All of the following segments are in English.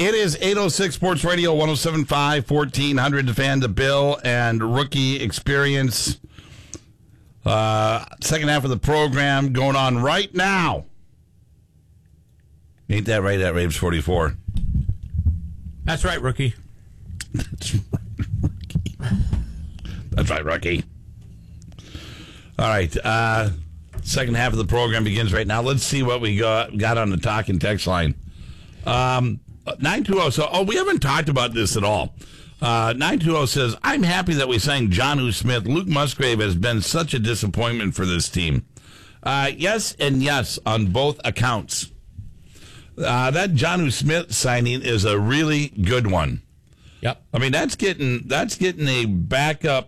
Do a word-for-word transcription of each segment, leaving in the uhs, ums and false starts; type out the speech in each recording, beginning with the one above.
it is eight oh six Sports Radio, one oh seven point five, fourteen hundred to Fan, the Bill and Rookie Experience. Uh, second half of the program going on right now. Ain't that right, at Raves forty-four? That's right, Rookie. That's right, Rookie. That's right, Rookie. All right. Uh, second half of the program begins right now. Let's see what we got, got on the talk and text line. Um, nine two zero, so, oh, we haven't talked about this at all. Uh, nine two zero says, I'm happy that we signed Jonnu Smith. Luke Musgrave has been such a disappointment for this team. Uh, yes and yes on both accounts. Uh, that Jonnu Smith signing is a really good one. Yep. I mean, that's getting that's getting a backup.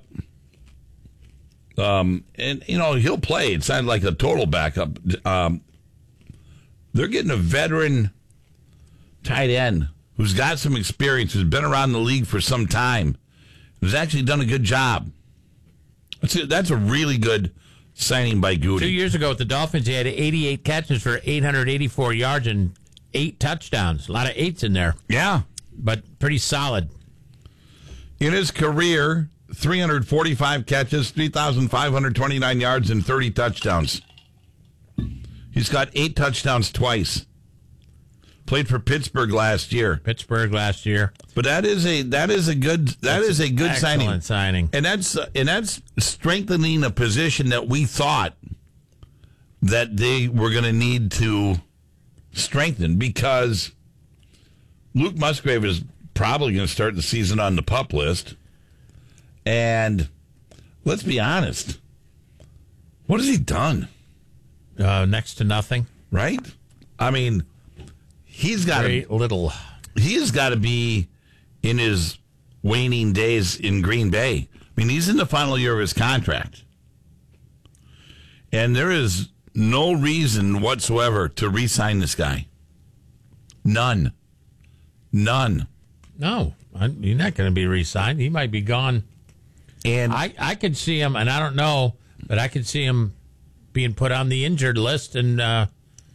Um, and you know he'll play. It sounded like a total backup. Um, they're getting a veteran tight end who's got some experience, who's been around the league for some time, who's actually done a good job. That's a, that's a really good signing by Goody. Two years ago with the Dolphins, he had eighty-eight catches for eight hundred eighty-four yards and eight touchdowns. A lot of eights in there. Yeah, but pretty solid. In his career, three hundred forty-five catches, three thousand five hundred twenty-nine yards, and thirty touchdowns. He's got eight touchdowns twice. Played for Pittsburgh last year. Pittsburgh last year. But that is a that is a good that That's is a good signing. Excellent signing. And that's uh, and that's strengthening a position that we thought that they were going to need to strengthen, because Luke Musgrave is probably going to start the season on the PUP list. And let's be honest, what has he done? Uh, next to nothing. Right? I mean, he's got Very to, little. He's got to be in his waning days in Green Bay. I mean, he's in the final year of his contract. And there is no reason whatsoever to re-sign this guy. None. None. No, he's not going to be re-signed. He might be gone. And I, I could see him, and I don't know, but I could see him being put on the injured list and uh,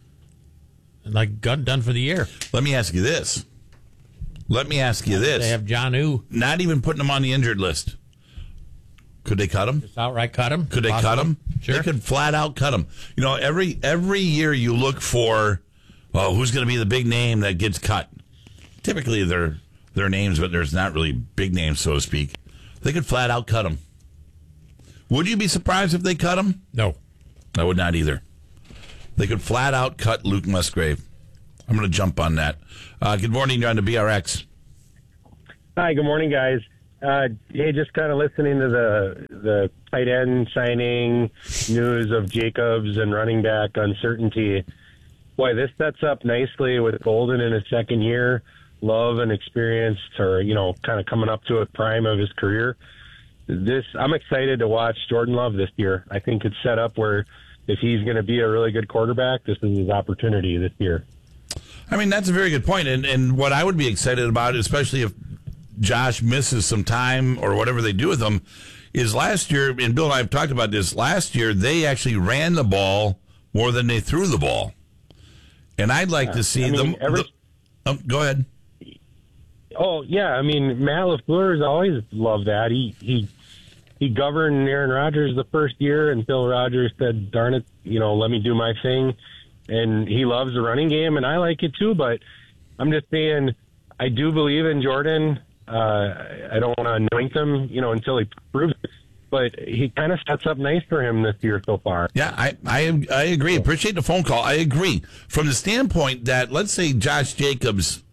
like gun done for the year. let me ask you this. Let me ask you this. They have Jonnu. Not even putting him on the injured list. Could they cut him? Just outright cut him. Could they Possible. cut him? Sure. They could flat out cut him. You know, every every year you look for, well, who's going to be the big name that gets cut? Typically, they're they're names, but there's not really big names, so to speak. They could flat out cut him. Would you be surprised if they cut him? No. I would not either. They could flat out cut Luke Musgrave. I'm going to jump on that. Uh, good morning. You're on the B R X. Hi, good morning, guys. Uh, hey, just kind of listening to the the tight end signing news of Jacobs and running back uncertainty. Boy, this sets up nicely with Golden in his second year. Love and experienced, or, you know, kind of coming up to a prime of his career. This, I'm excited to watch Jordan Love this year. I think it's set up where if he's going to be a really good quarterback, this is his opportunity this year. I mean, that's a very good point. And, and what I would be excited about, especially if Josh misses some time or whatever they do with him, is last year, and Bill and I have talked about this, last year they actually ran the ball more than they threw the ball. And I'd like yeah. to see I mean, them. Ever, the, oh, go ahead. Oh, yeah. I mean, Matt LaFleur's always loved that. He, he, he governed Aaron Rodgers the first year, and Phil Rogers said, darn it, you know, let me do my thing. And he loves the running game, and I like it too, but I'm just saying, I do believe in Jordan. Uh, I don't want to anoint him, you know, until he proves it. But he kind of sets up nice for him this year so far. Yeah, I, I I agree. Appreciate the phone call. I agree. From the standpoint that, let's say Josh Jacobs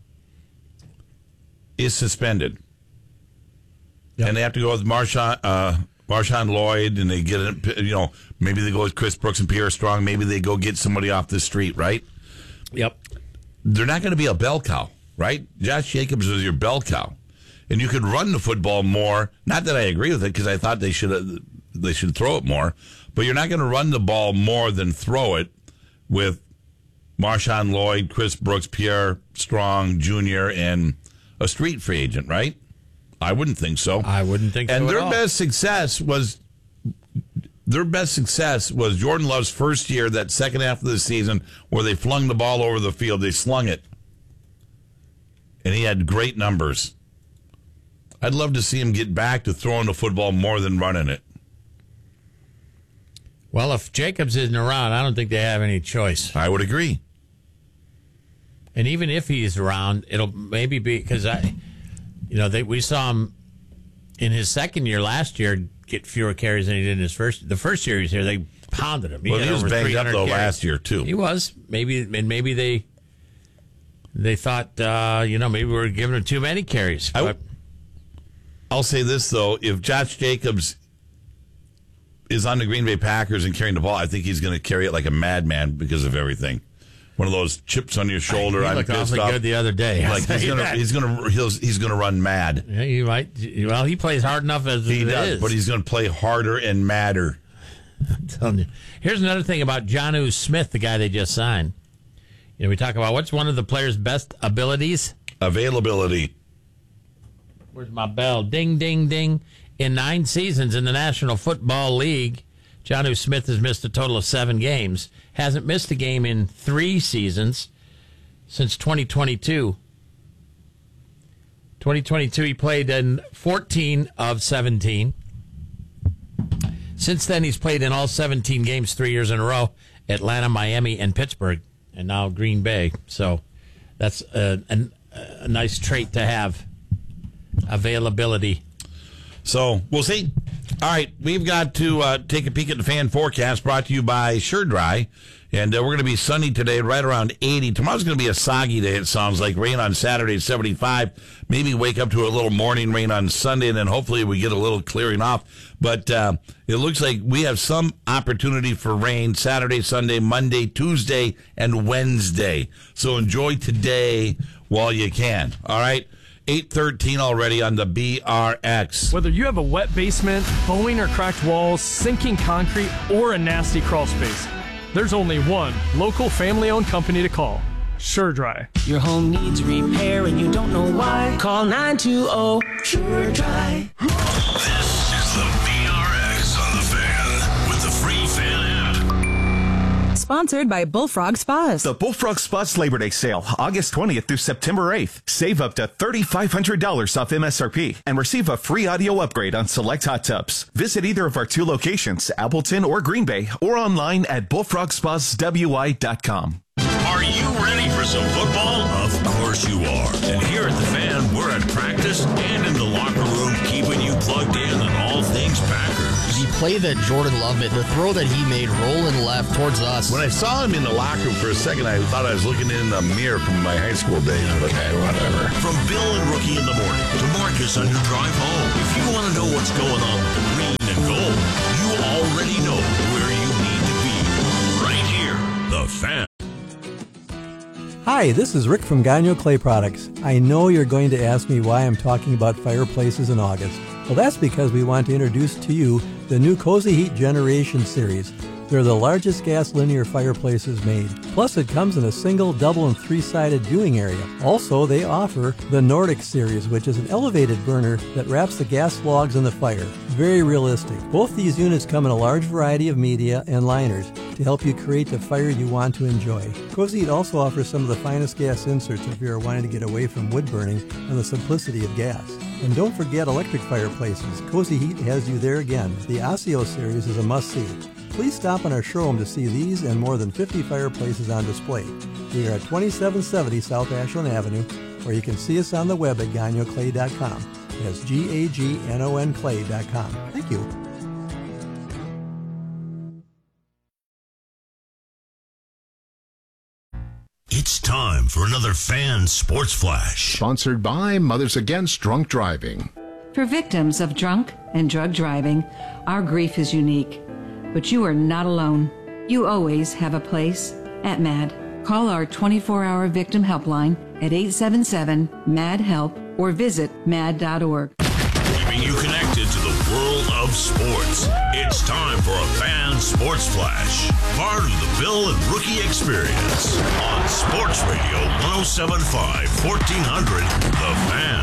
is suspended, yep. and they have to go with Marshawn, uh, Marshawn Lloyd, and they get it, you know, maybe they go with Chris Brooks and Pierre Strong, maybe they go get somebody off the street, right? Yep. They're not going to be a bell cow, right? Josh Jacobs is your bell cow. And you could run the football more. Not that I agree with it, because I thought they should they should throw it more. But you're not going to run the ball more than throw it with Marshawn Lloyd, Chris Brooks, Pierre Strong Junior, and a street free agent, right? I wouldn't think so. I wouldn't think and so. And at their all. best success was their best success was Jordan Love's first year, that second half of the season, where they flung the ball over the field. They slung it. and he had great numbers. I'd love to see him get back to throwing the football more than running it. Well, if Jacobs isn't around, I don't think they have any choice. I would agree. And even if he's around, it'll maybe be because I, you know, they, we saw him in his second year last year get fewer carries than he did in his first. The first year he was here, they pounded him. He, well, had he was over banged up though carries. last year too. He was maybe, and maybe they they thought, uh, you know, maybe we were giving him too many carries. I, But I'll say this though: if Josh Jacobs is on the Green Bay Packers and carrying the ball, I think he's going to carry it like a madman because of everything. One of those chips on your shoulder. he I'm looked pissed awfully off. good the other day. Like he's gonna, he's gonna, he's, he's gonna run mad. Yeah, he might. Well, he plays hard enough as He it does, is. but he's gonna play harder and madder. I'm telling you. Here's another thing about Jonnu Smith, the guy they just signed. You know, we talk about what's one of the player's best abilities. Availability. Where's my bell? Ding, ding, ding. In nine seasons in the National Football League, Jonnu Smith has missed a total of seven games. Hasn't missed a game in three seasons since twenty twenty-two. twenty twenty-two, he played in fourteen of seventeen. Since then, he's played in all seventeen games three years in a row. Atlanta, Miami, and Pittsburgh, and now Green Bay. So that's a, a, a nice trait to have. Availability. So we'll see. All right, we've got to uh, take a peek at the fan forecast brought to you by SureDry. And uh, we're going to be sunny today, right around eighty. Tomorrow's going to be a soggy day, it sounds like. Rain on Saturday, seventy-five. Maybe wake up to a little morning rain on Sunday, and then hopefully we get a little clearing off. But uh, it looks like we have some opportunity for rain Saturday, Sunday, Monday, Tuesday, and Wednesday. So enjoy today while you can. All right? eight thirteen already on the B R X. Whether you have a wet basement, bowing or cracked walls, sinking concrete, or a nasty crawl space, there's only one local family-owned company to call. SureDry. Your home needs repair and you don't know why. Call nine two zero SureDry. This is the B R X on the Fan with the free Fan app. Sponsored by Bullfrog Spas. The Bullfrog Spas Labor Day sale, August twentieth through September eighth. Save up to three thousand five hundred dollars off M S R P and receive a free audio upgrade on select hot tubs. Visit either of our two locations, Appleton or Green Bay, or online at bullfrog spas w i dot com. Are you ready for some football? Of course you are. And here at the Fan, we're at practice and in the locker room, keeping you plugged in on all things Packers. The play that Jordan Love made, the throw that he made rolling left towards us. When I saw him in the locker room for a second, I thought I was looking in the mirror from my high school days, but hey, whatever. From Bill and Rookie in the morning to Marcus on your drive home. If you want to know what's going on with the green and gold, you already know where you need to be. Right here, the Fan. Hi, this is Rick from Gagno Clay Products. I know you're going to ask me why I'm talking about fireplaces in August. Well, that's because we want to introduce to you the new Cozy Heat Generation Series. They're the largest gas linear fireplaces made. Plus, it comes in a single, double, and three-sided viewing area. Also, they offer the Nordic Series, which is an elevated burner that wraps the gas logs in the fire. Very realistic. Both these units come in a large variety of media and liners to help you create the fire you want to enjoy. Cozy Heat also offers some of the finest gas inserts if you are wanting to get away from wood burning and the simplicity of gas. And don't forget electric fireplaces. Cozy Heat has you there again. The Osseo Series is a must-see. Please stop on our showroom to see these and more than fifty fireplaces on display. We are at twenty-seven seventy South Ashland Avenue, or you can see us on the web at gagno clay dot com. That's G A G N O N clay dot com. Thank you. It's time for another Fan Sports Flash. Sponsored by Mothers Against Drunk Driving. For victims of drunk and drug driving, our grief is unique. But you are not alone. You always have a place at MAD. Call our twenty-four hour victim helpline at eight seven seven M A D HELP or visit mad dot org. Keeping you connected to the world of sports. It's time for a Fan Sports Flash. Part of the Bill and Rookie Experience on Sports Radio one oh seven point five, fourteen hundred, The Fan.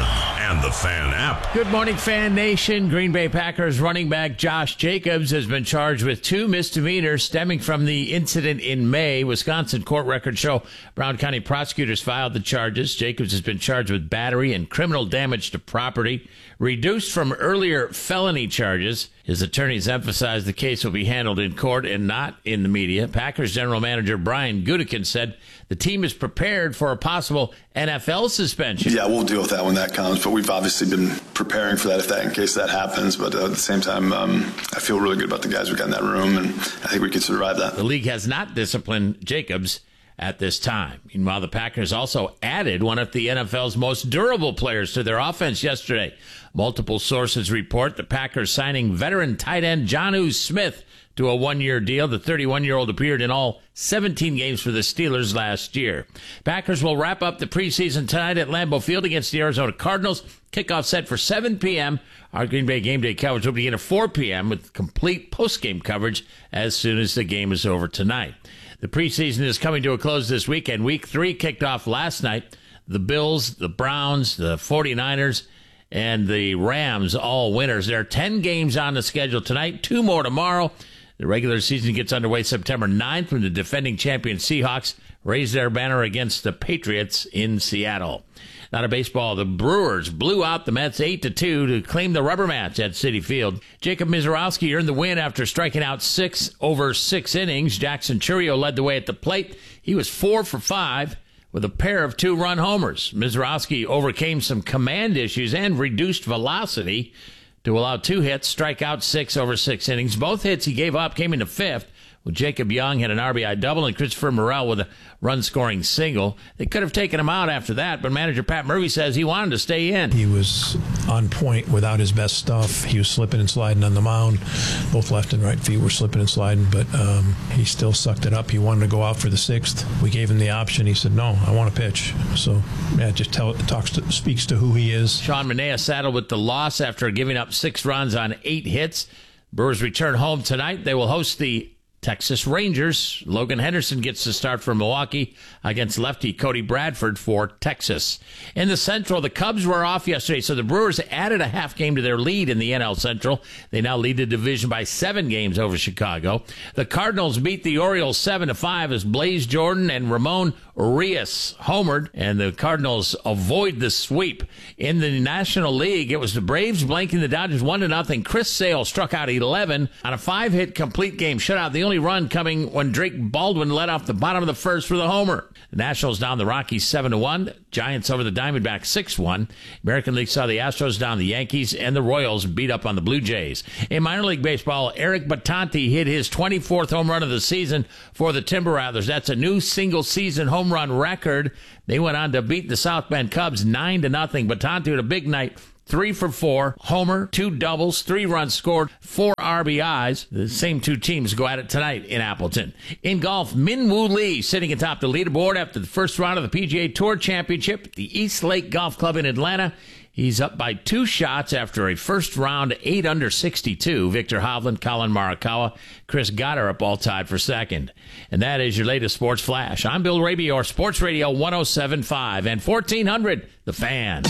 and the Fan app. Good morning, Fan Nation. Green Bay Packers running back Josh Jacobs has been charged with two misdemeanors stemming from the incident in May. Wisconsin court records show Brown County prosecutors filed the charges. Jacobs has been charged with battery and criminal damage to property, reduced from earlier felony charges. His attorneys emphasized the case will be handled in court and not in the media. Packers general manager Brian Gutekunst said the team is prepared for a possible N F L suspension. Yeah, we'll deal with that when that comes, but we've obviously been preparing for that if that in case that happens. But uh, at the same time, um, I feel really good about the guys we got in that room, and I think we can survive that. The league has not disciplined Jacobs at this time. Meanwhile, the Packers also added one of the N F L's most durable players to their offense yesterday. Multiple sources report the Packers signing veteran tight end Jonnu Smith to a one-year deal. The thirty-one-year-old appeared in all seventeen games for the Steelers last year. Packers will wrap up the preseason tonight at Lambeau Field against the Arizona Cardinals. Kickoff set for seven p.m. Our Green Bay Game Day coverage will begin at four p.m. with complete post-game coverage as soon as the game is over tonight. The preseason is coming to a close this weekend. Week three kicked off last night. The Bills, the Browns, the forty-niners, and the Rams, all winners. There are ten games on the schedule tonight, two more tomorrow. The regular season gets underway September ninth when the defending champion Seahawks raise their banner against the Patriots in Seattle. Now to baseball, the Brewers blew out the Mets eight to two to claim the rubber match at Citi Field. Jacob Misiorowski earned the win after striking out six over six innings. Jackson Chourio led the way at the plate. He was four for five with a pair of two-run homers. Misiorowski overcame some command issues and reduced velocity to allow two hits, strike out six over six innings. Both hits he gave up came in the fifth, with Jacob Young had an R B I double and Christopher Morel with a run-scoring single. They could have taken him out after that, but manager Pat Murphy says he wanted to stay in. He was on point without his best stuff. He was slipping and sliding on the mound. Both left and right feet were slipping and sliding, but um, he still sucked it up. He wanted to go out for the sixth. We gave him the option. He said, no, I want to pitch. So, yeah, it just tell, it talks to, speaks to who he is. Sean Manaea saddled with the loss after giving up six runs on eight hits. Brewers return home tonight. They will host the Texas Rangers. Logan Henderson gets the start for Milwaukee against lefty Cody Bradford for Texas. In the Central, the Cubs were off yesterday, so the Brewers added a half game to their lead in the N L Central. They now lead the division by seven games over Chicago. The Cardinals beat the Orioles seven to five as Blaze Jordan and Ramon Urias homered, and the Cardinals avoid the sweep. In the National League, it was the Braves blanking the Dodgers one to nothing. Chris Sale struck out eleven on a five-hit complete game shutout. The only run coming when Drake Baldwin led off the bottom of the first for the homer. The Nationals down the Rockies seven to one. Giants over the Diamondbacks six one. American League saw the Astros down the Yankees, and the Royals beat up on the Blue Jays. In minor league baseball, Eric Battanti hit his twenty-fourth home run of the season for the Timber Rattlers. That's a new single-season home run record. They went on to beat the South Bend Cubs nine to nothing. Battanti had a big night. Three for four, homer, two doubles, three runs scored, four R B Is. The same two teams go at it tonight in Appleton. In golf, Min Woo Lee sitting atop the leaderboard after the first round of the P G A Tour Championship at the East Lake Golf Club in Atlanta. He's up by two shots after a first round eight under sixty-two. Victor Hovland, Colin Morikawa, Chris Goddard up all tied for second. And that is your latest sports flash. I'm Bill Raby, your Sports Radio one oh seven point five and fourteen hundred, The Fan.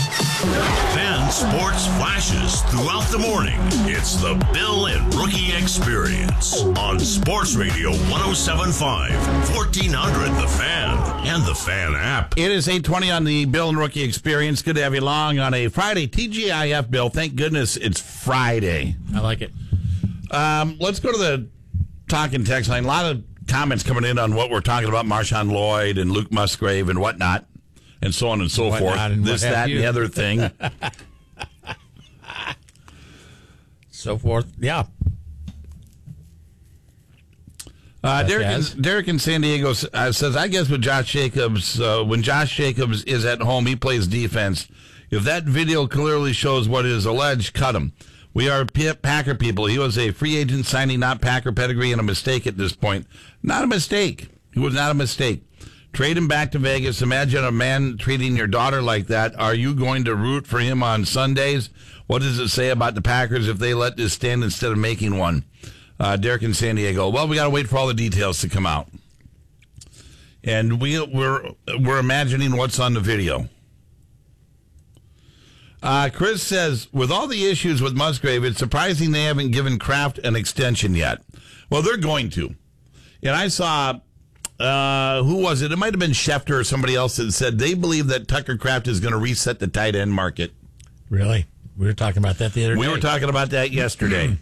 Fan sports flashes throughout the morning. It's the Bill and Rookie Experience on Sports Radio one oh seven point five, fourteen hundred, The Fan, and the Fan app. It is eight twenty on the Bill and Rookie Experience. Good to have you along on a Friday. T G I F, Bill. Thank goodness it's Friday. I like it. Um, let's go to the talking text line. A lot of comments coming in on what we're talking about, Marshawn Lloyd and Luke Musgrave and whatnot, and so on and so What forth. not and This, what have that, you. and the other thing. So forth. Yeah. Uh, Derek, Jazz. in, Derek in San Diego uh, says, I guess with Josh Jacobs, uh, when Josh Jacobs is at home, he plays defense. If that video clearly shows what is alleged, cut him. We are P- Packer people. He was a free agent signing, not Packer pedigree, and a mistake at this point. Not a mistake. He was not a mistake. Trade him back to Vegas. Imagine a man treating your daughter like that. Are you going to root for him on Sundays? What does it say about the Packers if they let this stand instead of making one? Uh, Derek in San Diego. Well, we got to wait for all the details to come out. And we, we're, we're imagining what's on the video. Uh, Chris says, with all the issues with Musgrave, it's surprising they haven't given Kraft an extension yet. Well, they're going to. And I saw, uh, who was it? It might have been Schefter or somebody else that said they believe that Tucker Kraft is going to reset the tight end market. Really? We were talking about that the other day. We were talking about that yesterday.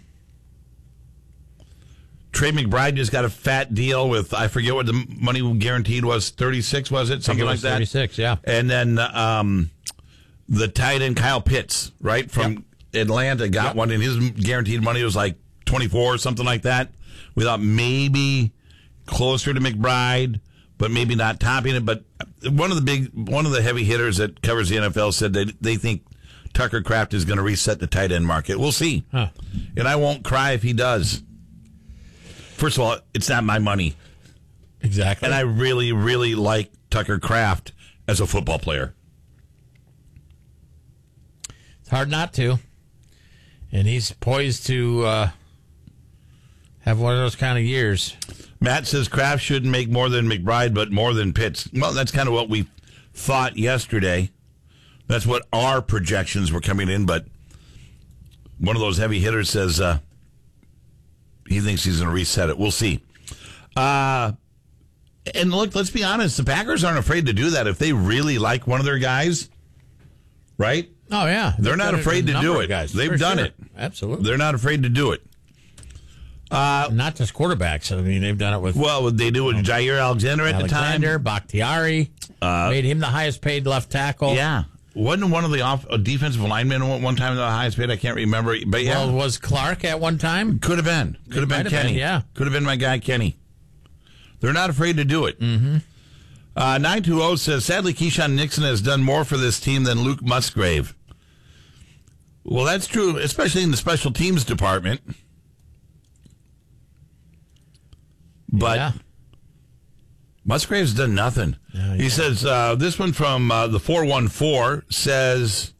Trey McBride just got a fat deal with, I forget what the money guaranteed was, thirty-six, was it? Something it like was that? thirty-six, yeah. And then um, the tight end Kyle Pitts, right, from yep. Atlanta got yep. one, and his guaranteed money was like twenty-four or something like that. We thought maybe closer to McBride, but maybe not topping it. But one of the big, one of the heavy hitters that covers the N F L said that they think Tucker Kraft is going to reset the tight end market. We'll see. Huh. And I won't cry if he does. First of all, it's not my money. Exactly. And I really, really like Tucker Kraft as a football player. It's hard not to. And he's poised to uh, have one of those kind of years. Matt says Kraft shouldn't make more than McBride, but more than Pitts. Well, that's kind of what we thought yesterday. That's what our projections were coming in, but one of those heavy hitters says uh, he thinks he's going to reset it. We'll see. Uh, and look, let's be honest. The Packers aren't afraid to do that if they really like one of their guys, right? Oh, yeah. They're They've not afraid to do it. Guys, They've done sure. it. Absolutely. They're not afraid to do it. Uh, not just quarterbacks. I mean, they've done it with... Well, they do it with Jair Alexander at Alexander, the time. Bakhtiari. Uh, made him the highest paid left tackle. Yeah. Wasn't one of the off, uh, defensive linemen at one time the highest paid? I can't remember. But yeah. Well, was Clark at one time? Could have been. Could have been have Kenny. Been, yeah. Could have been my guy, Kenny. They're not afraid to do it. Mm-hmm. Uh, nine two zero says, sadly, Keyshawn Nixon has done more for this team than Luke Musgrave. Well, that's true, especially in the special teams department. But yeah. Musgrave's done nothing. Yeah, he yeah. says, uh, this one from uh, the four one four says,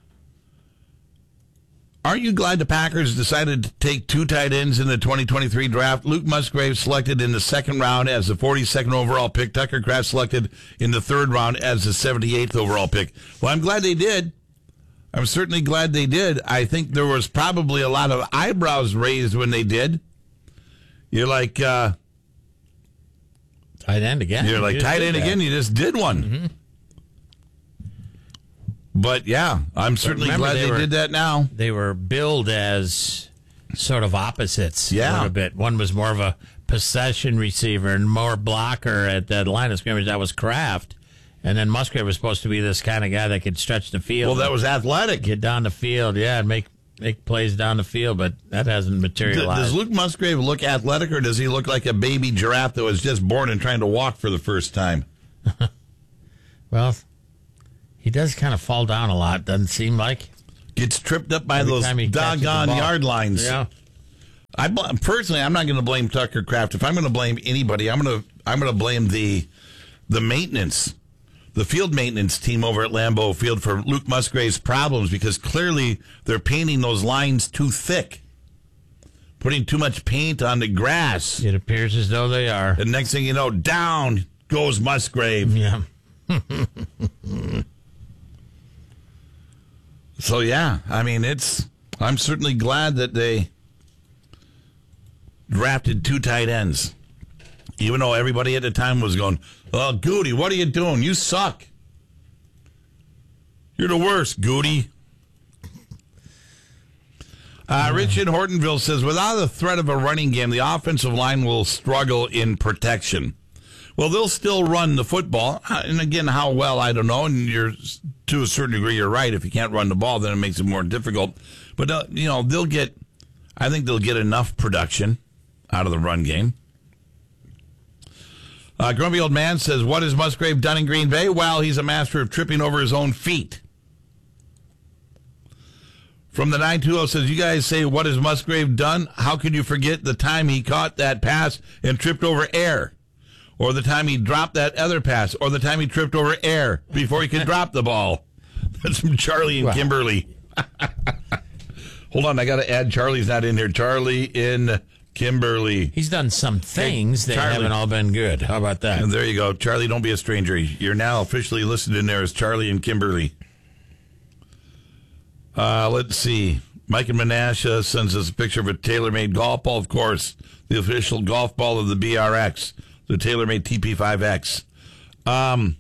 aren't you glad the Packers decided to take two tight ends in the twenty twenty-three draft? Luke Musgrave selected in the second round as the forty-second overall pick. Tucker Kraft selected in the third round as the seventy-eighth overall pick. Well, I'm glad they did. I'm certainly glad they did. I think there was probably a lot of eyebrows raised when they did. You're like... Uh, Tight end again. You're like, you tight end that. again, you just did one. Mm-hmm. But, yeah, I'm certainly glad they, they were, did that now. They were billed as sort of opposites yeah. a little bit. One was more of a possession receiver and more blocker at that line of scrimmage. That was Kraft. And then Musgrave was supposed to be this kind of guy that could stretch the field. Well, that was athletic. Get down the field, yeah, and make make plays down the field, but that hasn't materialized. Does Luke Musgrave look athletic, or does he look like a baby giraffe that was just born and trying to walk for the first time? Well, he does kind of fall down a lot, doesn't seem like. Gets tripped up by Every those time he catches the doggone ball. yard lines. Yeah. I bl- personally, I'm not going to blame Tucker Kraft. If I'm going to blame anybody, I'm going to I'm going to blame the the maintenance, the field maintenance team over at Lambeau Field for Luke Musgrave's problems, because clearly they're painting those lines too thick, putting too much paint on the grass. It appears as though they are. And next thing you know, down goes Musgrave. Yeah. So, yeah, I mean, it's. I'm certainly glad that they drafted two tight ends. Even though everybody at the time was going, oh, Goody, what are you doing? You suck. You're the worst, Goody. Uh, Rich in Hortonville says, without the threat of a running game, the offensive line will struggle in protection. Well, they'll still run the football. And again, how well, I don't know. And you're to a certain degree, you're right. If you can't run the ball, then it makes it more difficult. But, uh, you know, they'll get, I think they'll get enough production out of the run game. Uh, Grumpy Old Man says, what has Musgrave done in Green Bay? Well, he's a master of tripping over his own feet. From the nine two zero says, you guys say, what has Musgrave done? How could you forget the time he caught that pass and tripped over air? Or the time he dropped that other pass? Or the time he tripped over air before he could drop the ball? That's from Charlie and wow. Kimberly. Hold on, I got to add Charlie's not in here. Charlie in Kimberly. He's done some things that Charlie. haven't all been good. How about that? And there you go. Charlie, don't be a stranger. You're now officially listed in there as Charlie and Kimberly. Uh, let's see. Mike and Menasha sends us a picture of a TaylorMade golf ball, of course, the official golf ball of the B R X, the TaylorMade T P five X. Um,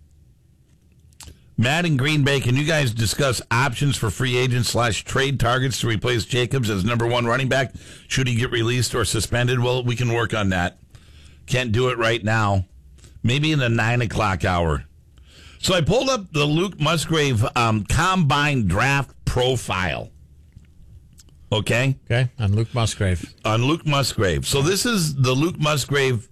Matt in Green Bay, can you guys discuss options for free agents slash trade targets to replace Jacobs as number one running back? Should he get released or suspended? Well, we can work on that. Can't do it right now. Maybe in the nine o'clock hour. So I pulled up the Luke Musgrave um, Combine Draft Profile. Okay? Okay, on Luke Musgrave. On Luke Musgrave. So this is the Luke Musgrave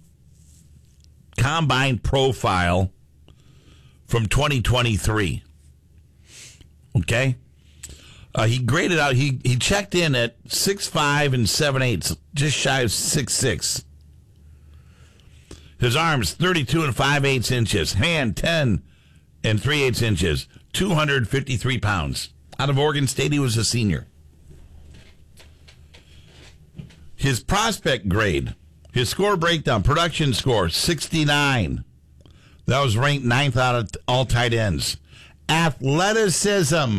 Combine Profile from twenty twenty-three. Okay? Uh, he graded out, he, he checked in at six five and seven eighths, just shy of six six. His arms, thirty-two and five eighths inches. Hand, ten and three eighths inches. two hundred fifty-three pounds. Out of Oregon State, he was a senior. His prospect grade, his score breakdown, production score, sixty-nine. That was ranked ninth out of all tight ends. Athleticism.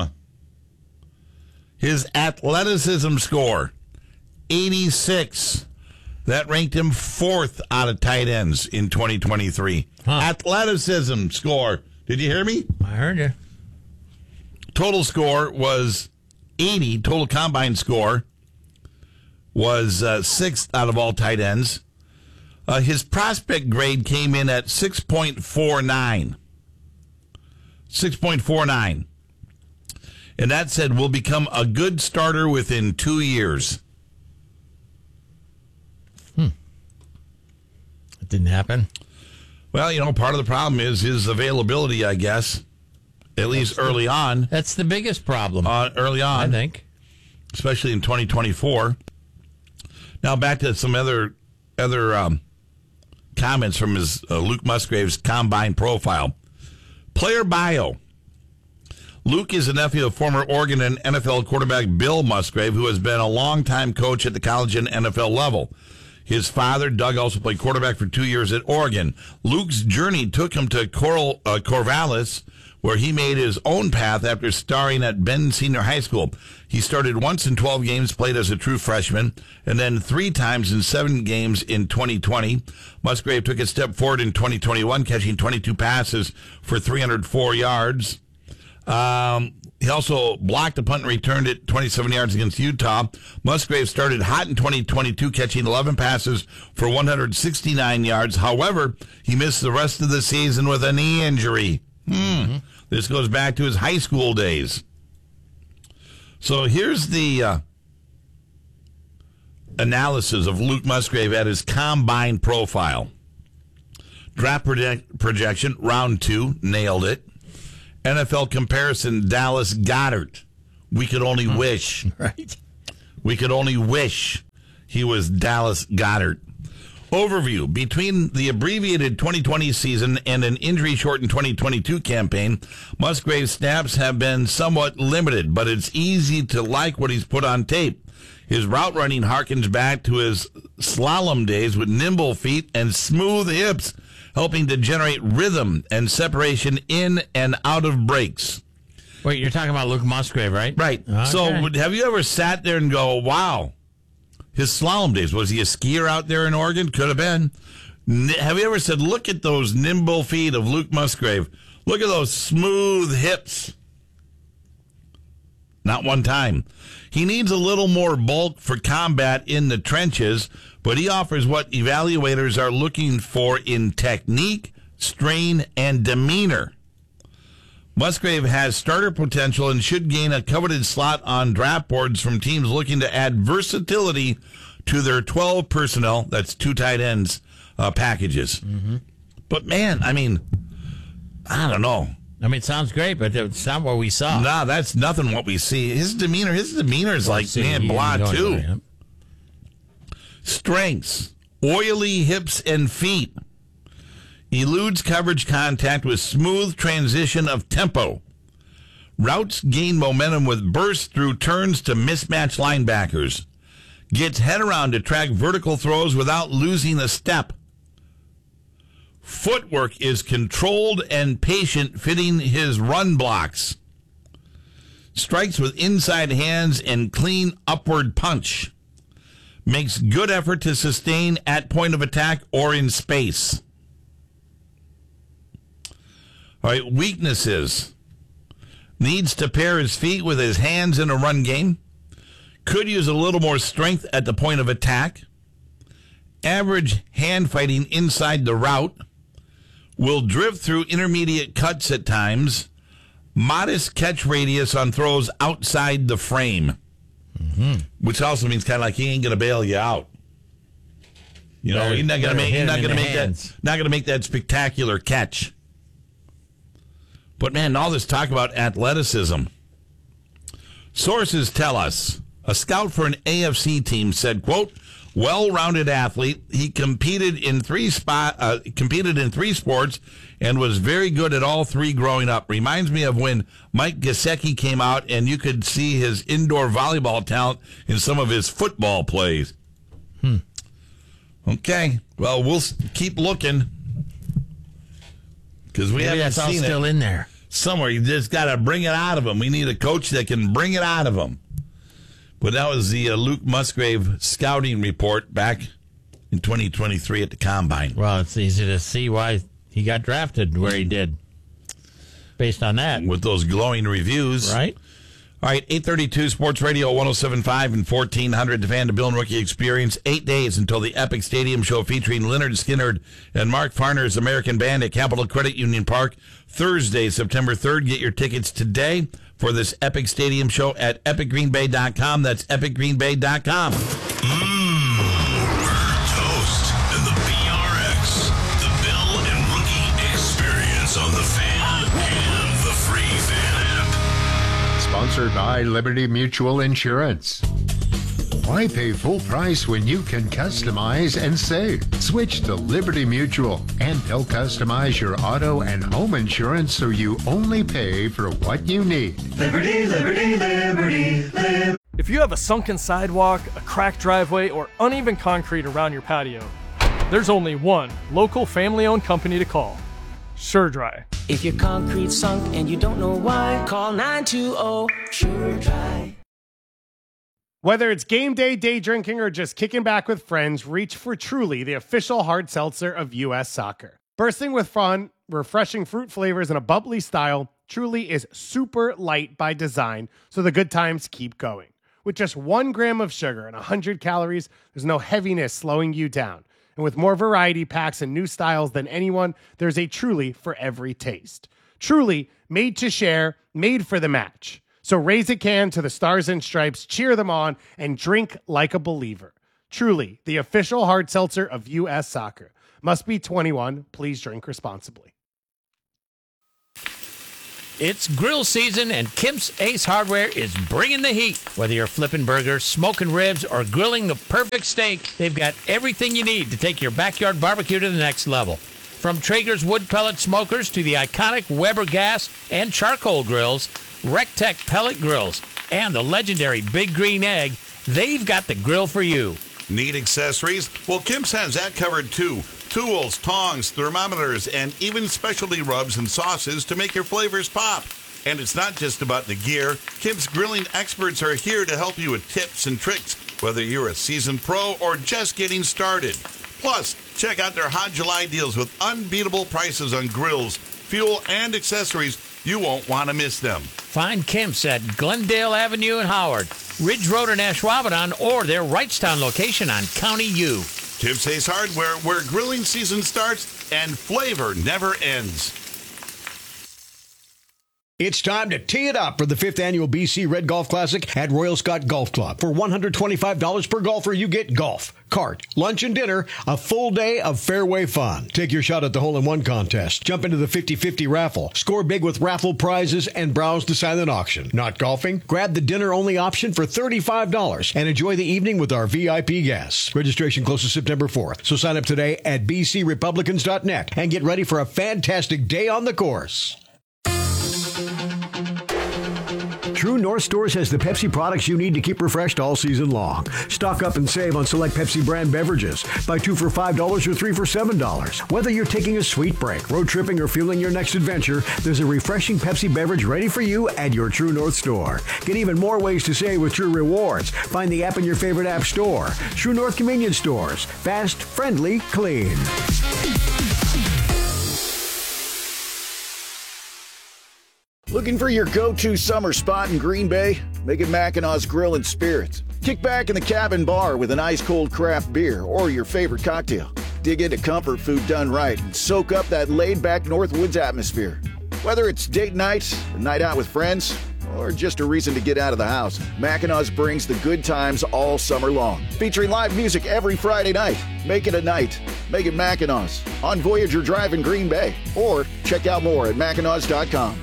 His athleticism score, eighty-six. That ranked him fourth out of tight ends in twenty twenty-three. Huh. Athleticism score. Did you hear me? I heard you. Total score was eighty. Total combine score was uh, sixth out of all tight ends. Uh, his prospect grade came in at six point four nine. six point four nine. And that said, will become a good starter within two years. Hmm. It didn't happen. Well, you know, part of the problem is his availability, I guess, at least that's early the, on. That's the biggest problem. Uh, early on. I think. Especially in twenty twenty-four. Now back to some other other um, comments from his uh, Luke Musgrave's Combine Profile. Player bio. Luke is a nephew of former Oregon and N F L quarterback Bill Musgrave, who has been a longtime coach at the college and N F L level. His father, Doug, also played quarterback for two years at Oregon. Luke's journey took him to Coral, uh, Corvallis, where he made his own path after starring at Bend Senior High School. He started once in twelve games, played as a true freshman, and then three times in seven games in twenty twenty. Musgrave took a step forward in twenty twenty-one, catching twenty-two passes for three hundred four yards. Um, he also blocked a punt and returned it twenty-seven yards against Utah. Musgrave started hot in twenty twenty-two, catching eleven passes for one hundred sixty-nine yards. However, he missed the rest of the season with a knee injury. Hmm. Mm-hmm. This goes back to his high school days. So here's the uh, analysis of Luke Musgrave at his Combine Profile. Draft project- projection, round two, nailed it. N F L comparison, Dallas Goedert. We could only oh, wish. Right. We could only wish he was Dallas Goedert. Overview. Between the abbreviated twenty twenty season and an injury-shortened twenty twenty-two campaign, Musgrave's snaps have been somewhat limited, but it's easy to like what he's put on tape. His route running harkens back to his slalom days with nimble feet and smooth hips, helping to generate rhythm and separation in and out of breaks. Wait, you're talking about Luke Musgrave, right? Right. Okay. So have you ever sat there and go, wow, his slalom days, was he a skier out there in Oregon? Could have been. Have you ever said, look at those nimble feet of Luke Musgrave. Look at those smooth hips. Not one time. He needs a little more bulk for combat in the trenches, but he offers what evaluators are looking for in technique, strain, and demeanor. Musgrave has starter potential and should gain a coveted slot on draft boards from teams looking to add versatility to their twelve personnel, that's two tight ends, uh, packages. Mm-hmm. But, man, I mean, I don't know. I mean, it sounds great, but it's not what we saw. Nah, that's nothing what we see. His demeanor, his demeanor is like, man, blah, too. Anywhere, yep. Strengths, oily hips and feet. Eludes coverage contact with smooth transition of tempo. Routes gain momentum with bursts through turns to mismatch linebackers. Gets head around to track vertical throws without losing a step. Footwork is controlled and patient, fitting his run blocks. Strikes with inside hands and clean upward punch. Makes good effort to sustain at point of attack or in space. All right, weaknesses. Needs to pair his feet with his hands in a run game. Could use a little more strength at the point of attack. Average hand fighting inside the route. Will drift through intermediate cuts at times. Modest catch radius on throws outside the frame. Mm-hmm. Which also means kind of like he ain't going to bail you out. You know, Better- he's not going to better make hit he's him not in going to the make hands. that not going to make that spectacular catch. But man, all this talk about athleticism. Sources tell us a scout for an A F C team said, quote, well-rounded athlete. He competed in three spot uh, competed in three sports and was very good at all three growing up. Reminds me of when Mike Gesicki came out and you could see his indoor volleyball talent in some of his football plays. Hmm. Okay, well, we'll s- keep looking because we Maybe haven't that's all seen still it in there. somewhere. You just got to bring it out of him. We need a coach that can bring it out of him. But that was the uh, Luke Musgrave scouting report back in twenty twenty-three at the Combine. Well, it's easy to see why he got drafted where he did based on that. With those glowing reviews. Right. All right, eight thirty-two Sports Radio, one oh seven point five and fourteen hundred. The Van de Bill and Rookie Experience. Eight days until the Epic Stadium Show featuring Leonard Skinner and Mark Farner's American Band at Capital Credit Union Park. Thursday, September third. Get your tickets today for this Epic Stadium Show at epic green bay dot com. That's epic green bay dot com. Mmm, toast and the B R X. The Bill and Rookie Experience on the Fan and the free Fan app. Sponsored by Liberty Mutual Insurance. Why pay full price when you can customize and save? Switch to Liberty Mutual, and they'll customize your auto and home insurance so you only pay for what you need. Liberty, liberty, liberty, liberty. If you have a sunken sidewalk, a cracked driveway, or uneven concrete around your patio, there's only one local family-owned company to call. SureDry. If your concrete's sunk and you don't know why, call nine two zero SureDry. Whether it's game day, day drinking, or just kicking back with friends, reach for Truly, the official hard seltzer of U S Soccer. Bursting with fun, refreshing fruit flavors, and a bubbly style, Truly is super light by design, so the good times keep going. With just one gram of sugar and one hundred calories, there's no heaviness slowing you down. And with more variety packs and new styles than anyone, there's a Truly for every taste. Truly, made to share, made for the match. So raise a can to the Stars and Stripes, cheer them on, and drink like a believer. Truly, the official hard seltzer of U S Soccer. Must be twenty-one. Please drink responsibly. It's grill season, and Kemp's Ace Hardware is bringing the heat. Whether you're flipping burgers, smoking ribs, or grilling the perfect steak, they've got everything you need to take your backyard barbecue to the next level. From Traeger's wood pellet smokers to the iconic Weber gas and charcoal grills, Rectech pellet grills, and the legendary Big Green Egg, they've got the grill for you. Need accessories? Well, Kim's has that covered too. Tools, tongs, thermometers, and even specialty rubs and sauces to make your flavors pop. And it's not just about the gear. Kim's grilling experts are here to help you with tips and tricks, whether you're a seasoned pro or just getting started. Plus, check out their Hot July deals with unbeatable prices on grills, fuel, and accessories. You won't want to miss them. Find Kemp's at Glendale Avenue in Howard, Ridge Road in Ashwaubenon, or their Wrightstown location on County U. Kemp's Ace Hardware, where grilling season starts and flavor never ends. It's time to tee it up for the fifth annual B C Red Golf Classic at Royal Scott Golf Club. For one hundred twenty-five dollars per golfer, you get golf, cart, lunch, and dinner, a full day of fairway fun. Take your shot at the hole-in-one contest. Jump into the fifty-fifty raffle. Score big with raffle prizes and browse the silent auction. Not golfing? Grab the dinner-only option for thirty-five dollars and enjoy the evening with our V I P guests. Registration closes September fourth, so sign up today at b c republicans dot net and get ready for a fantastic day on the course. True North Stores has the Pepsi products you need to keep refreshed all season long. Stock up and save on select Pepsi brand beverages. Buy two for five dollars or three for seven dollars. Whether you're taking a sweet break, road tripping, or fueling your next adventure, there's a refreshing Pepsi beverage ready for you at your True North store. Get even more ways to save with True Rewards. Find the app in your favorite app store. True North Convenience Stores. Fast, friendly, clean. Looking for your go-to summer spot in Green Bay? Make it Mackinaw's Grill and Spirits. Kick back in the cabin bar with an ice-cold craft beer or your favorite cocktail. Dig into comfort food done right and soak up that laid-back Northwoods atmosphere. Whether it's date night, a night out with friends, or just a reason to get out of the house, Mackinaw's brings the good times all summer long. Featuring live music every Friday night. Make it a night. Make it Mackinaw's on Voyager Drive in Green Bay. Or check out more at Mackinaws dot com.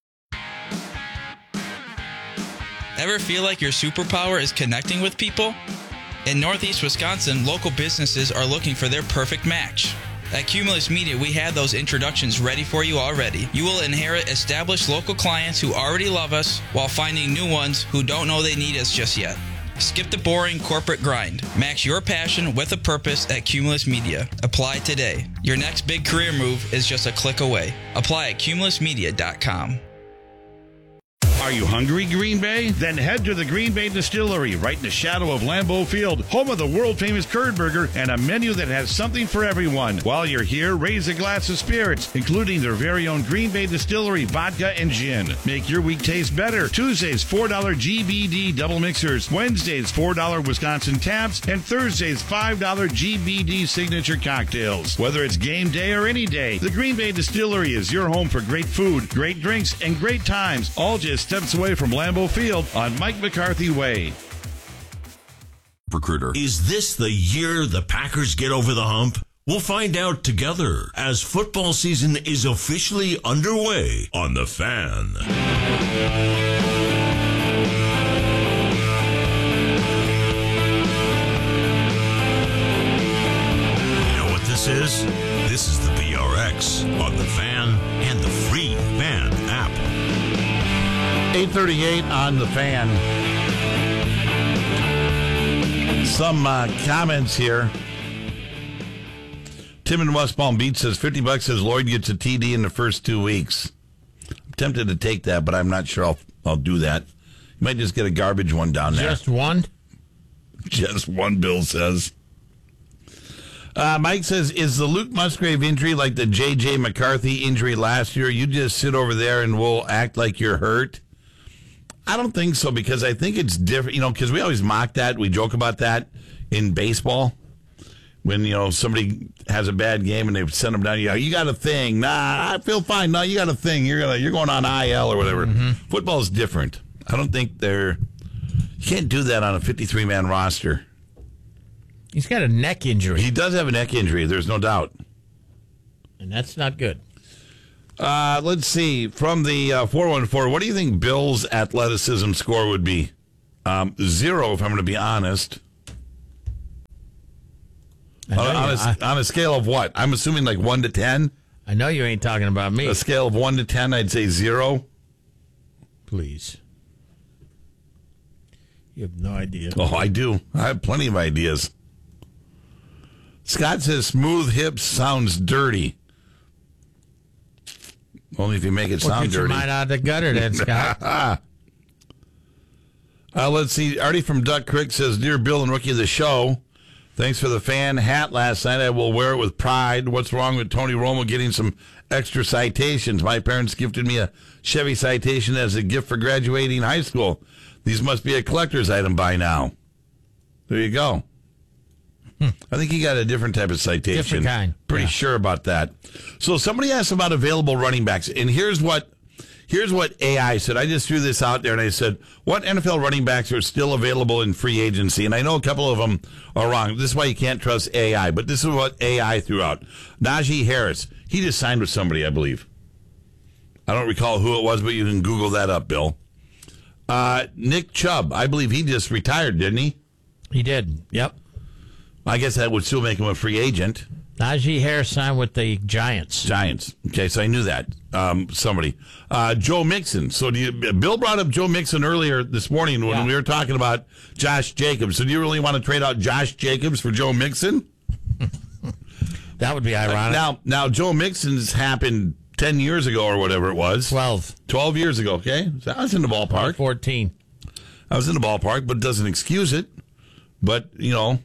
Ever feel like your superpower is connecting with people? In Northeast Wisconsin, local businesses are looking for their perfect match. At Cumulus Media, we have those introductions ready for you already. You will inherit established local clients who already love us while finding new ones who don't know they need us just yet. Skip the boring corporate grind. Match your passion with a purpose at Cumulus Media. Apply today. Your next big career move is just a click away. Apply at cumulus media dot com. Are you hungry, Green Bay? Then head to the Green Bay Distillery, right in the shadow of Lambeau Field, home of the world-famous curd burger and a menu that has something for everyone. While you're here, raise a glass of spirits, including their very own Green Bay Distillery vodka and gin. Make your week taste better. Tuesdays, four dollars G B D double mixers. Wednesdays, four dollars Wisconsin taps. And Thursdays, five dollars G B D signature cocktails. Whether it's game day or any day, the Green Bay Distillery is your home for great food, great drinks, and great times, all just steps away from Lambeau Field on Mike McCarthy Way. Recruiter. Is this the year the Packers get over the hump? We'll find out together as football season is officially underway on The Fan. You know what this is? This is the B R X on The Fan and the free Fan app. eight thirty-eight on The Fan. Some uh, comments here. Tim in West Palm Beach says fifty bucks says Lloyd gets a T D in the first two weeks. I'm tempted to take that, but I'm not sure I'll, I'll do that. You might just get a garbage one down there. Just one? Just one, Bill says. Uh, Mike says, is the Luke Musgrave injury like the J J McCarthy injury last year? You just sit over there and we'll act like you're hurt? I don't think so, because I think it's different, you know, because we always mock that. We joke about that in baseball. When, you know, somebody has a bad game and they send them down, you go, you got a thing. Nah, I feel fine. No, you got a thing. You're gonna, you're going on I L or whatever. Mm-hmm. Football is different. I don't think they're, you can't do that on a fifty-three man roster. He's got a neck injury. He does have a neck injury, there's no doubt. And that's not good. Uh, let's see. From the uh, four one four, what do you think Bill's athleticism score would be? Um, zero, if I'm going to be honest. On, on, a, on a scale of what? I'm assuming like one to ten? I know you ain't talking about me. A scale of one to ten, I'd say zero. Please. You have no idea. Oh, I do. I have plenty of ideas. Scott says smooth hips sounds dirty. Only if you make it well, sound get dirty. Your mind out of the gutter, then, Scott. uh, let's see. Artie from Duck Creek says, "Dear Bill and Rookie of the show, thanks for the fan hat last night. I will wear it with pride. What's wrong with Tony Romo getting some extra citations? My parents gifted me a Chevy Citation as a gift for graduating high school. These must be a collector's item by now." There you go. Hmm. I think he got a different type of citation. Different kind. Pretty yeah. sure about that. So somebody asked about available running backs, and here's what here's what A I said. I just threw this out there, and I said, what N F L running backs are still available in free agency? And I know a couple of them are wrong. This is why you can't trust A I, but this is what A I threw out. Najee Harris, he just signed with somebody, I believe. I don't recall who it was, but you can Google that up, Bill. Uh, Nick Chubb, I believe he just retired, didn't he? He did, yep. I guess that would still make him a free agent. Najee Harris signed with the Giants. Giants. Okay, so I knew that. Um, somebody. Uh, Joe Mixon. So do you, Bill brought up Joe Mixon earlier this morning when Yeah. we were talking about Josh Jacobs. So do you really want to trade out Josh Jacobs for Joe Mixon? That would be ironic. Now, now Joe Mixon's happened ten years ago or whatever it was. twelve. twelve years ago, okay? So I was in the ballpark. fourteen. I was in the ballpark, but it doesn't excuse it. But, you know,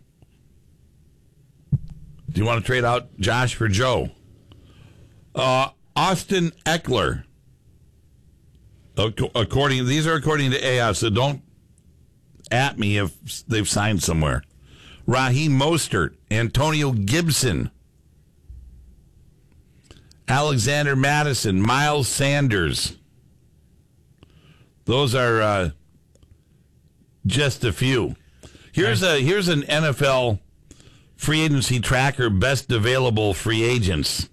do you want to trade out Josh for Joe? Uh, Austin Eckler. According, these are according to A F, so don't at me if they've signed somewhere. Raheem Mostert, Antonio Gibson, Alexander Madison, Miles Sanders. Those are uh, just a few. Here's a here's an N F L free agency tracker, best available free agents.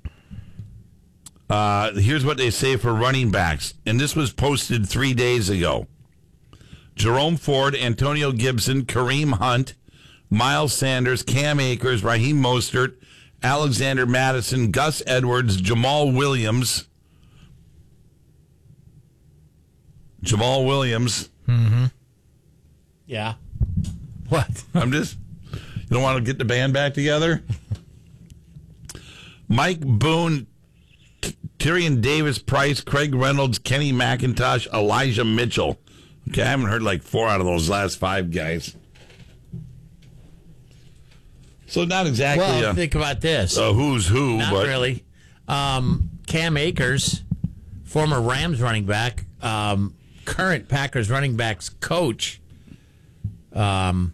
Uh, here's what they say for running backs, and this was posted three days ago. Jerome Ford, Antonio Gibson, Kareem Hunt, Miles Sanders, Cam Akers, Raheem Mostert, Alexander Madison, Gus Edwards, Jamal Williams. Jamal Williams. Mm-hmm. Yeah. What? I'm just, you don't want to get the band back together? Mike Boone, Tyrion Davis Price, Craig Reynolds, Kenny McIntosh, Elijah Mitchell. Okay, I haven't heard like four out of those last five guys. So not exactly Well, a, think about this. a who's who, Not but really. Um, Cam Akers, former Rams running back, um, current Packers running backs coach, um,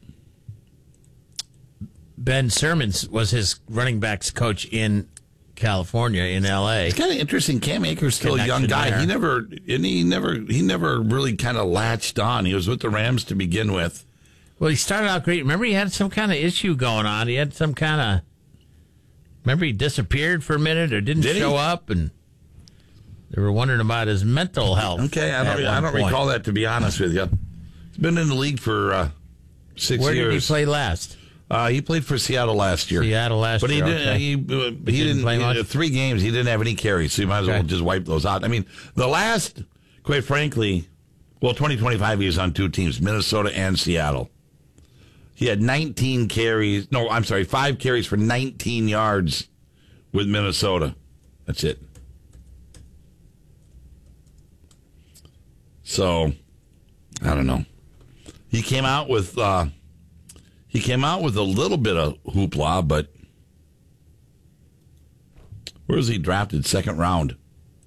Ben Sermons was his running backs coach in California, in L A. It's kind of interesting. Cam Akers still a young Connection guy. there. He never, and he never, he never really kind of latched on. He was with the Rams to begin with. Well, he started out great. Remember, he had some kind of issue going on. He had some kind of. Remember, he disappeared for a minute or didn't Did he? show up, and they were wondering about his mental health. Okay, I at don't, I one don't point. recall that, to be honest with you. He's been in the league for uh, six Where years. did he play last? Uh, he played for Seattle last year. Seattle last but he year, didn't. okay. He, uh, he, didn't didn't. play much? uh, three games. He didn't have any carries, so you might as well Okay. just wipe those out. I mean, the last, quite frankly, well, twenty twenty-five, he was on two teams, Minnesota and Seattle. He had nineteen carries. No, I'm sorry, five carries for nineteen yards with Minnesota. That's it. So, I don't know. He came out with uh, he came out with a little bit of hoopla, but where was he drafted? Second round.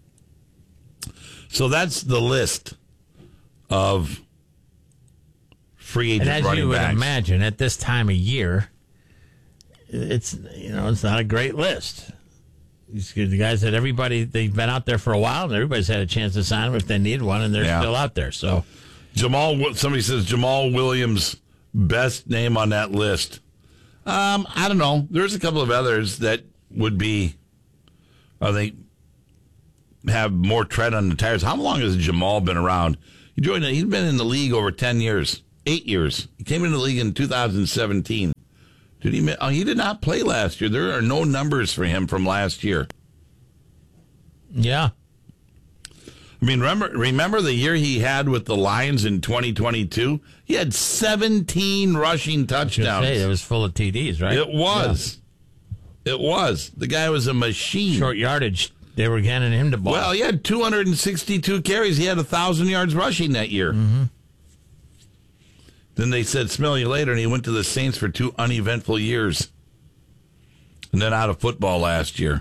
So that's the list of free agent And as running you would backs. imagine, at this time of year, it's you know it's not a great list. These the guys that everybody they've been out there for a while, and everybody's had a chance to sign them if they need one, and they're Yeah. still out there. So Jamal, somebody says Jamal Williams, best name on that list. Um, I don't know. There's a couple of others that would be, I think, have more tread on the tires. How long has Jamal been around? He joined. He's been in the league over ten years, eight years. He came into the league in two thousand seventeen. Did he? Oh, he did not play last year. There are no numbers for him from last year. yeah, I mean, remember remember the year he had with the Lions in twenty twenty-two? He had seventeen rushing touchdowns. say it was full of T Ds, right? It was. It was. The guy was a machine. Short yardage. They were getting him the ball. Well, he had two hundred sixty-two carries. He had one thousand yards rushing that year. Mm-hmm. Then they said, smell you later, and he went to the Saints for two uneventful years. And then out of football last year.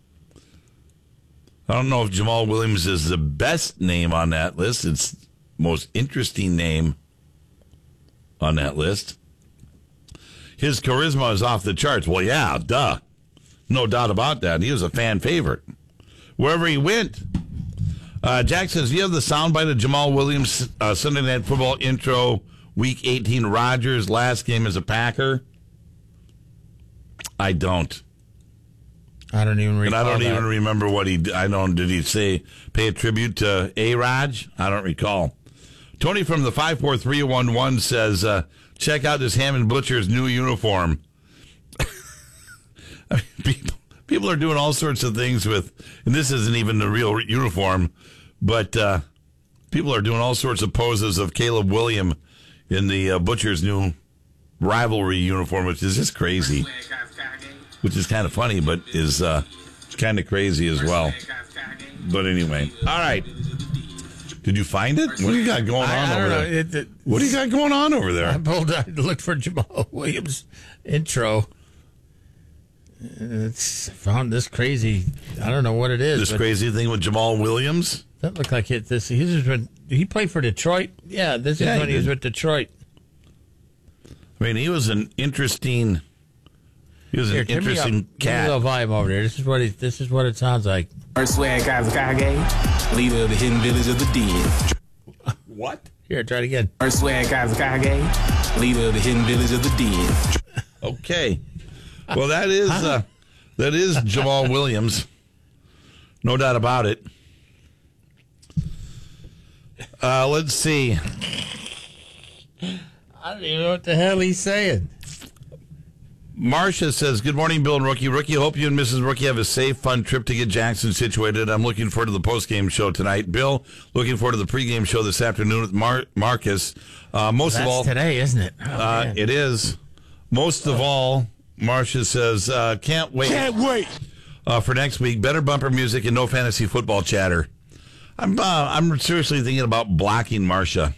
I don't know if Jamal Williams is the best name on that list. It's the most interesting name on that list. His charisma is off the charts. Well, yeah, duh. No doubt about that. He was a fan favorite. Wherever he went. Uh, Jack says, you have the soundbite of Jamal Williams' uh, Sunday Night Football intro, Week eighteen, Rodgers' last game as a Packer? I don't. I don't even And recall I don't that. even remember what he, I don't, did he say, pay a tribute to A-Raj? I don't recall. Tony from the five four three one one says, uh, check out this Hammond Butcher's new uniform. I mean, people, people are doing all sorts of things with, and this isn't even the real uniform, but uh, people are doing all sorts of poses of Caleb Williams in the uh, Butcher's new rivalry uniform, which is just crazy. Which is kind of funny, but is uh, kind of crazy as well. But anyway, all right. Did you find it? What do you got going I, on I over don't there? know. It, it, what do you got going on over there? I pulled out to look for Jamal Williams' intro. It's found this crazy. I don't know what it is. This crazy thing with Jamal Williams? That looked like it. This he was when he played for Detroit. Yeah, this is Yeah, when he he was did. with Detroit. I mean, he was an interesting. He was Here, an turn me up. interesting Give me a cat. little volume over there. This is what he, this is what it sounds like. Swag Kazakage, leader of the hidden village of the dead. What? Here, try it again. Swag Kazakage, leader of the hidden village of the dead. Okay. Well, that is uh, that is Jamal Williams. No doubt about it. Uh, let's see. I don't even know what the hell he's saying. Marcia says, good morning, Bill and Rookie. Rookie, hope you and Missus Rookie have a safe, fun trip to get Jackson situated. I'm looking forward to the postgame show tonight. Bill, looking forward to the pregame show this afternoon with Mar- Marcus. Uh, most That's of all, today, isn't it? Oh, uh, man. it is. Most of all, Marcia says, uh, can't wait. Can't wait. Uh, for next week, better bumper music and no fantasy football chatter. I'm, uh, I'm seriously thinking about blocking Marcia.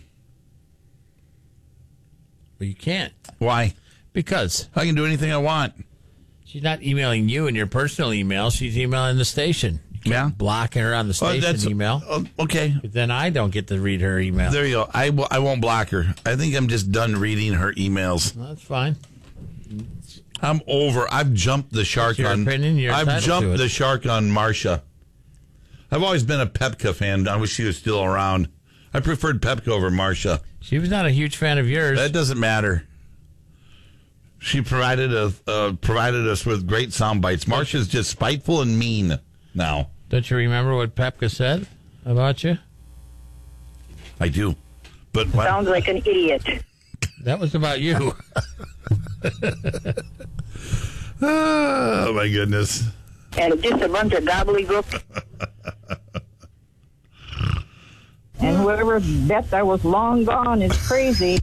But you can't. Why? Because I can do anything I want. She's not emailing you in your personal email. She's emailing the station. You can't Yeah? block her on the Oh, station that's- email. uh, okay. Then I don't get to read her email. There you go. I, w- I won't block her. I think I'm just done reading her emails. That's fine. I'm over. I've jumped the shark your on. opinion. You're I've entitled to jumped it. the shark on Marcia. I've always been a Pepka fan. I wish she was still around. I preferred Pepka over Marcia. She was not a huge fan of yours. That doesn't matter. She provided a uh, provided us with great sound bites. Marcia's just spiteful and mean now. Don't you remember what Pepka said about you? I do, but what? Sounds like an idiot. That was about you. Oh my goodness! And just a bunch of gobbledygook. And whoever bet I was long gone is crazy.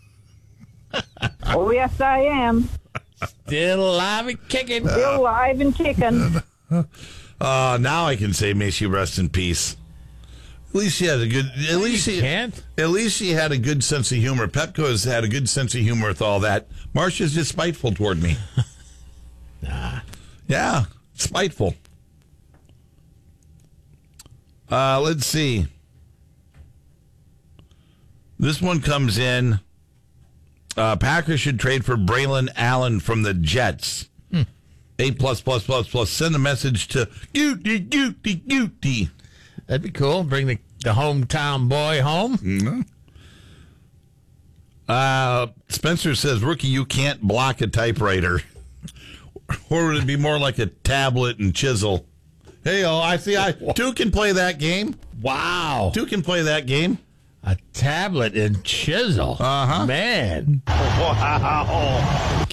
Oh, yes, I am. Still alive and kicking. Still alive and kicking. Uh, now I can say, may she rest in peace. At least she has a good. At least she can't. At least she had a good sense of humor. Pepco has had a good sense of humor with all that. Marcia's just spiteful toward me. Nah. Yeah, spiteful. Uh, let's see. This one comes in. Uh, Packers should trade for Braylon Allen from the Jets. Hmm. A plus plus plus plus. Send a message to Guti Guti Guti. That'd be cool. Bring the, the hometown boy home. Mm-hmm. Uh, Spencer says, Rookie, you can't block a typewriter. Or would it be more like a tablet and chisel? Hey, oh, I see. I two can play that game. Wow. Two can play that game. A tablet and chisel. Uh huh. Man. Wow.